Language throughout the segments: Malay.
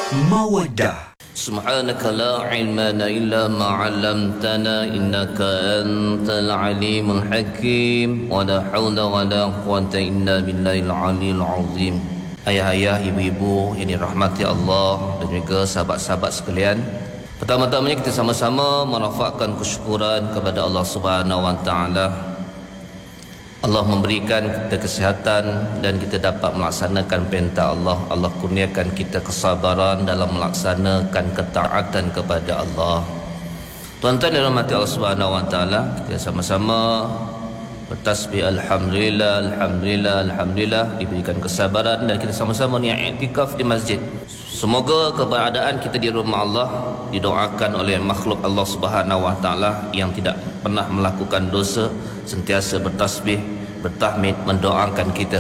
Mawaddah. Subhanaka la ilma lana illa ma 'allamtana innaka antal alimul hakim wa la haula wa la quwwata illa billahil aliyil azim. Ayah-ayah, ibu-ibu yang dirahmati Allah dan juga sahabat-sahabat sekalian, pertama-tamanya kita sama-sama merafakkan kesyukuran kepada Allah Subhanahu wa taala. Allah memberikan kita kesihatan dan kita dapat melaksanakan perintah Allah. Allah kurniakan kita kesabaran dalam melaksanakan ketaatan kepada Allah. Tuan-tuan yang dirahmati Allah Subhanahu wa taala, kita sama-sama bertasbih alhamdulillah, alhamdulillah, alhamdulillah, diberikan kesabaran dan kita sama-sama niat iktikaf di masjid. Semoga keberadaan kita di rumah Allah didoakan oleh makhluk Allah Subhanahu wa taala yang tidak pernah melakukan dosa, sentiasa bertasbih, bertahmid, mendoakan kita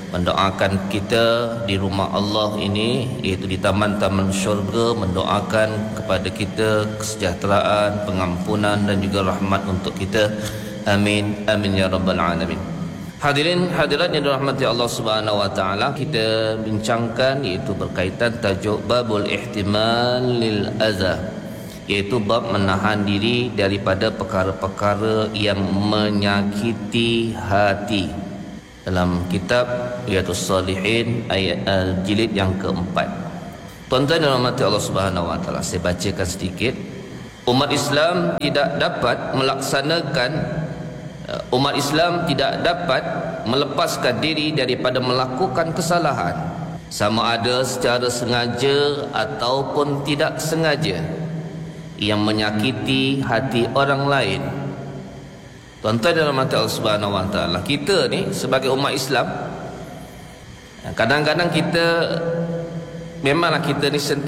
di rumah Allah ini, iaitu di taman-taman syurga, mendoakan kepada kita kesejahteraan, pengampunan dan juga rahmat untuk kita. Amin, amin ya rabbal alamin. Hadirin hadirat yang dirahmati Allah Subhanahu wa taala, kita bincangkan iaitu berkaitan tajuk babul ihtimal lil adza, iaitu bab menahan diri daripada perkara-perkara yang menyakiti hati, dalam kitab Riyadhus Shalihin ayat jilid yang keempat. Tuan-tuan yang dirahmati Allah Subhanahu wa taala, saya bacakan sedikit. Umat Islam tidak dapat melepaskan diri daripada melakukan kesalahan, sama ada secara sengaja ataupun tidak sengaja, yang menyakiti hati orang lain. Tuan-tuan dan puan-puan Allah Subhanahu wa taala, kita ni sebagai umat Islam, kadang-kadang kita memanglah kita ni